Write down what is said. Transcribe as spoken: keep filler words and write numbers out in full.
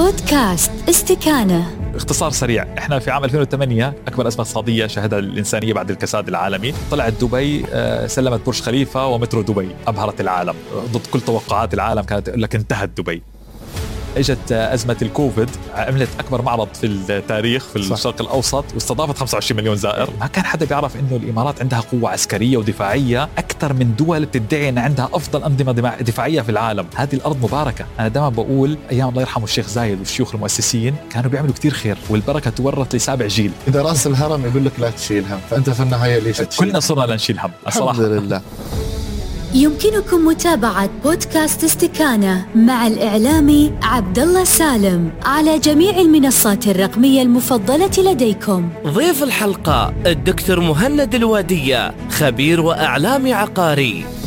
بودكاست استكانة. اختصار سريع، احنا في عام ألفين وثمانية اكبر ازمه اقتصاديه شهدها الانسانيه بعد الكساد العالمي، طلعت دبي سلمت برج خليفه ومترو دبي، ابهرت العالم ضد كل توقعات العالم، كانت تقول لك انتهت دبي. اجت ازمه الكوفيد، عملت اكبر معرض في التاريخ في الشرق الاوسط واستضافت خمسة وعشرين مليون زائر. ما كان حدا بيعرف انه الامارات عندها قوه عسكريه ودفاعيه اكثر من دول بتدعي ان عندها افضل انظمه دفاعيه في العالم. هذه الارض مباركه. انا دائما بقول ايام الله يرحمه الشيخ زايد والشيوخ المؤسسين كانوا بيعملوا كتير خير، والبركه تورث لسابع جيل. اذا راس الهرم يقول لك لا تشيل هم، فانت في النهايه ليش تشيل؟ كلنا صرنا لنشيل هم الصراحه. الحمد لله. يمكنكم متابعة بودكاست استكانة مع الإعلامي عبد الله سالم على جميع المنصات الرقمية المفضلة لديكم. ضيف الحلقة الدكتور مهند الوادية، خبير وإعلامي عقاري.